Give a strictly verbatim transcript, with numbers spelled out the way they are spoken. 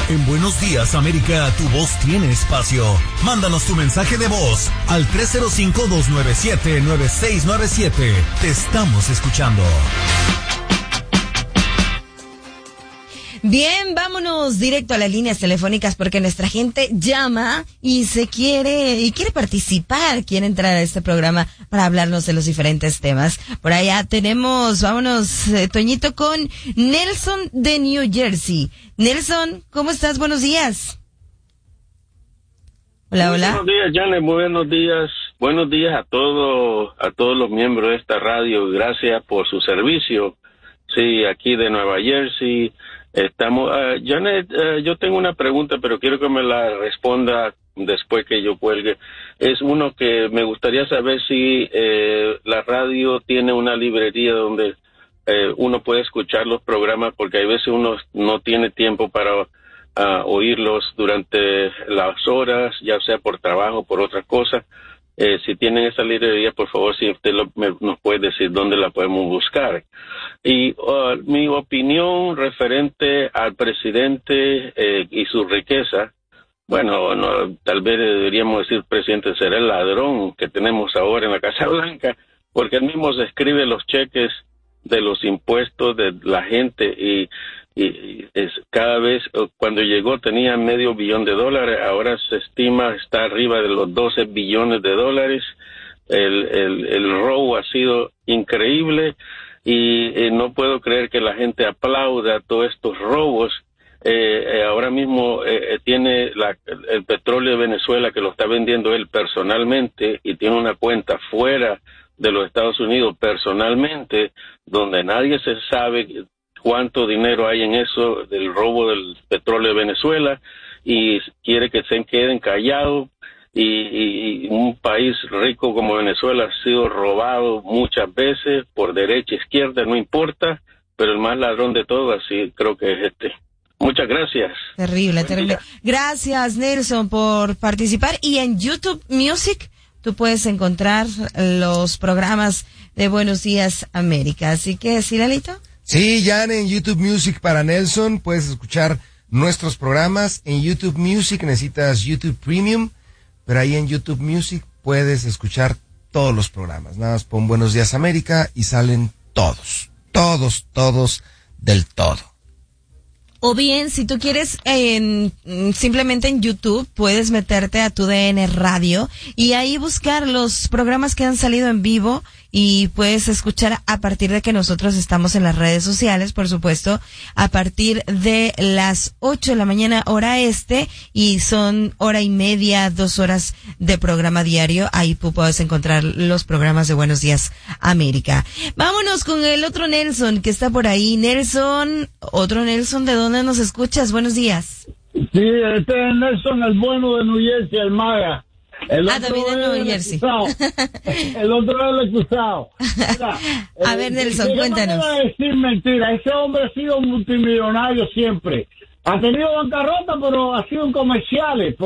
En Buenos Días, América, tu voz tiene espacio. Mándanos tu mensaje de voz al tres cero cinco, dos nueve siete, nueve seis nueve siete. Te estamos escuchando. Bien, vámonos directo a las líneas telefónicas porque nuestra gente llama y se quiere, y quiere participar, quiere entrar a este programa para hablarnos de los diferentes temas. Por allá tenemos, vámonos, eh, Toñito, con Nelson de New Jersey. Nelson, ¿cómo estás? Buenos días. Hola, hola. Buenos días, Janet, buenos días. Buenos días a todos, a todos los miembros de esta radio. Gracias por su servicio. Sí, aquí de Nueva Jersey. Estamos, uh, Janet, uh, yo tengo una pregunta, pero quiero que me la responda después que yo cuelgue. Es uno que me gustaría saber si eh, la radio tiene una librería donde eh, uno puede escuchar los programas, porque hay veces uno no tiene tiempo para uh, oírlos durante las horas, ya sea por trabajo o por otra cosa. Eh, si tienen esa librería, por favor, si usted lo, me, nos puede decir dónde la podemos buscar. Y uh, mi opinión referente al presidente eh, y su riqueza, bueno, no, tal vez deberíamos decir presidente será el ladrón que tenemos ahora en la Casa Blanca, porque él mismo se escribe los cheques de los impuestos de la gente y y es cada vez, cuando llegó tenía medio billón de dólares, ahora se estima está arriba de los doce billones de dólares. El, el, el robo ha sido increíble y eh, no puedo creer que la gente aplauda todos estos robos. Eh, eh, ahora mismo eh, tiene la, el petróleo de Venezuela que lo está vendiendo él personalmente y tiene una cuenta fuera de los Estados Unidos personalmente donde nadie se sabe cuánto dinero hay en eso del robo del petróleo de Venezuela y quiere que se queden callados y, y, y un país rico como Venezuela ha sido robado muchas veces por derecha, izquierda, no importa, pero el más ladrón de todos así creo que es este. Muchas gracias. Terrible, Buen terrible. Día. Gracias, Nelson, por participar. Y en YouTube Music tú puedes encontrar los programas de Buenos Días América. Así que, ¿sí, Lalito? Sí, ya en YouTube Music para Nelson puedes escuchar nuestros programas. En YouTube Music necesitas YouTube Premium, pero ahí en YouTube Music puedes escuchar todos los programas. Nada más pon Buenos Días América y salen todos, todos, todos del todo. O bien, si tú quieres, en, simplemente en YouTube puedes meterte a tu D N Radio y ahí buscar los programas que han salido en vivo y puedes escuchar a partir de que nosotros estamos en las redes sociales, por supuesto, a partir de las ocho de la mañana hora este y son hora y media, dos horas de programa diario. Ahí tú puedes encontrar los programas de Buenos Días América. Vámonos con el otro Nelson que está por ahí. Nelson, otro Nelson, ¿de dónde nos escuchas? Buenos días. Sí, este es Nelson, el bueno de New Jersey, el Maga. El ah, también de New Jersey. El otro es el excusado. Mira, a eh, ver, Nelson, ¿qué cuéntanos. No voy a decir mentira. Ese hombre ha sido multimillonario siempre. Ha tenido bancarrota, pero ha sido en comerciales.